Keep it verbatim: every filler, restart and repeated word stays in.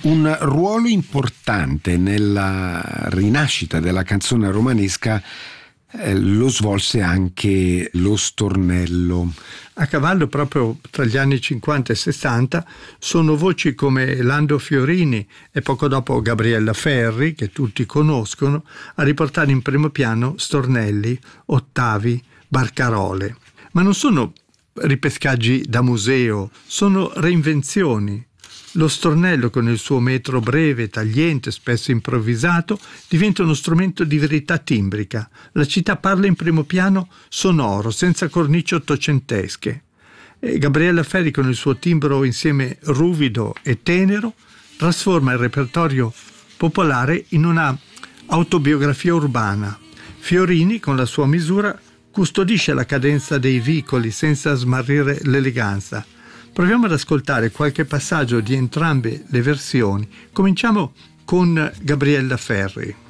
Un ruolo importante nella rinascita della canzone romanesca eh, lo svolse anche lo stornello. A cavallo proprio tra gli anni cinquanta e sessanta sono voci come Lando Fiorini e poco dopo Gabriella Ferri, che tutti conoscono, a riportare in primo piano stornelli, ottavi, barcarole. Ma non sono ripescaggi da museo, sono reinvenzioni. Lo stornello, con il suo metro breve, tagliente, spesso improvvisato, diventa uno strumento di verità timbrica. La città parla in primo piano sonoro, senza cornici ottocentesche. E Gabriella Ferri, con il suo timbro insieme ruvido e tenero, trasforma il repertorio popolare in una autobiografia urbana. Fiorini, con la sua misura, custodisce la cadenza dei vicoli senza smarrire l'eleganza. Proviamo ad ascoltare qualche passaggio di entrambe le versioni. Cominciamo con Gabriella Ferri.